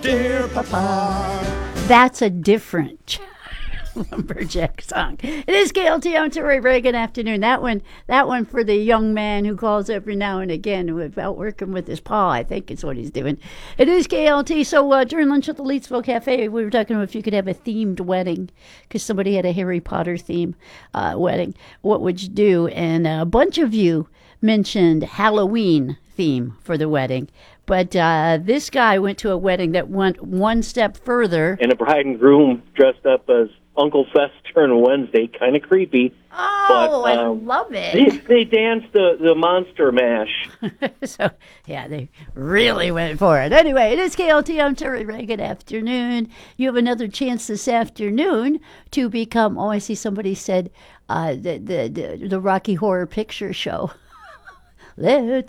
Dear Papa. That's a different lumberjack song. It is KLT. I'm Terry Reagan. Afternoon. That one for the young man who calls every now and again about working with his paw. I think is what he's doing. It is KLT. So during lunch at the Leedsville Cafe, we were talking about if you could have a themed wedding because somebody had a Harry Potter theme wedding. What would you do? And a bunch of you mentioned Halloween theme for the wedding. But this guy went to a wedding that went one step further. And a bride and groom dressed up as Uncle Fester on Wednesday, kind of creepy. Oh, I love it. They danced the Monster Mash. So, yeah, they really went for it. Anyway, it is KLT. I'm Terry Reagan. Afternoon. You have another chance this afternoon to become, I see somebody said the Rocky Horror Picture Show. Let's